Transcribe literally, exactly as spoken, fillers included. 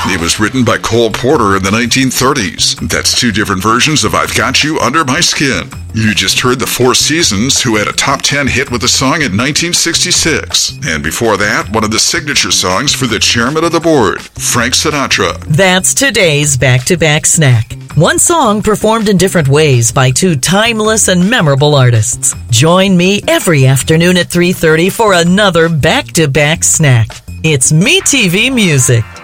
It was written by Cole Porter in the nineteen thirties. That's two different versions of I've Got You Under My Skin. You just heard the Four Seasons, who had a top ten hit with the song in nineteen sixty-six. And before that, one of the signature songs for the chairman of the board, Frank Sinatra. That's today's back-to-back snack. One song performed in different ways by two timeless and memorable artists. Join me every afternoon at three thirty for another back-to-back snack. It's MeTV Music.